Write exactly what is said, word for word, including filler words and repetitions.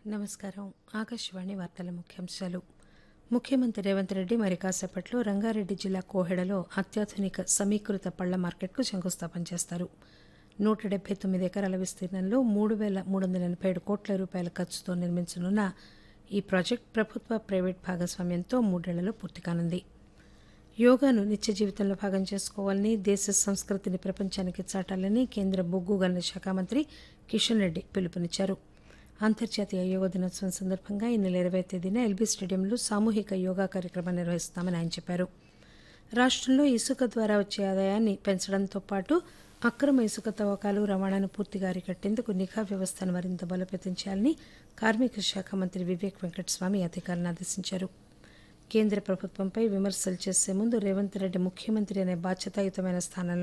నమస్కారం. ఆకాశవాణి వార్తల ముఖ్యాంశాలు. ముఖ్యమంత్రి రేవంత్ రెడ్డి మరి కాసేపట్లో రంగారెడ్డి జిల్లా కోహెడలో అత్యాధునిక సమీకృత పళ్ల మార్కెట్కు శంకుస్థాపన చేస్తారు. నూట డెబ్బై తొమ్మిది ఎకరాల విస్తీర్ణంలో మూడు పేల మూడు వందల ఎనభై ఏడు కోట్ల రూపాయల ఖర్చుతో నిర్మించనున్న ఈ ప్రాజెక్టు ప్రభుత్వ, ప్రైవేటు భాగస్వామ్యంతో మూడేళ్లలో పూర్తి కానుంది. యోగాను నిత్య జీవితంలో భాగం చేసుకోవాలని, దేశ సంస్కృతిని ప్రపంచానికి చాటాలని కేంద్ర బొగ్గు గనుల శాఖ మంత్రి కిషన్ రెడ్డి పిలుపునిచ్చారు. అంతర్జాతీయ యోగా దినోత్సవం సందర్భంగా ఈ నెల ఇరవై తేదీన ఎల్బీ స్టేడియంలో సామూహిక యోగా కార్యక్రమం నిర్వహిస్తామని ఆయన చెప్పారు. రాష్టంలో ఇసుక ద్వారా వచ్చే ఆదాయాన్ని పెంచడంతో పాటు అక్రమ ఇసుక తవ్వకాలు, రవాణాను పూర్తిగా అరికట్టేందుకు నిఘా వ్యవస్థను మరింత బలోపేతం చేయాలని కార్మిక శాఖ మంత్రి వివేక్ వెంకటస్వామి అధికారులను ఆదేశించారు. కేంద్ర ప్రభుత్వంపై విమర్శలు చేసే ముందు రేవంత్ రెడ్డి ముఖ్యమంత్రి అనే బాధ్యతాయుతమైన స్థానంలో